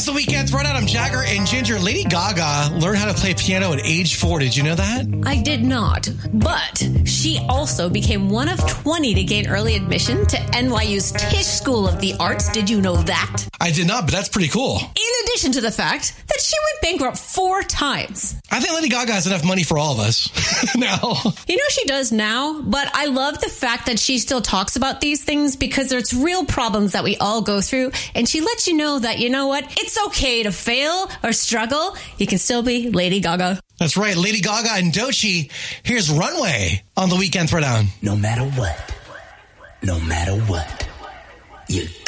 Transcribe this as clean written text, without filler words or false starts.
It's the Weekend Throwdown. I'm Jagger and Ginger. Lady Gaga learned how to play piano at age 4. Did you know that? I did not, but she also became one of 20 to gain early admission to NYU's Tisch School of the Arts. Did you know that? I did not, but that's pretty cool. In addition to the fact that she went bankrupt 4 times. I think Lady Gaga has enough money for all of us now. You know she does now, but I love the fact that she still talks about these things because there's real problems that we all go through, and she lets you know that, you know what, it's okay to fail or struggle. You can still be Lady Gaga. That's right, Lady Gaga and Doechii. Here's Runway on the Weekend Throwdown. No matter what, you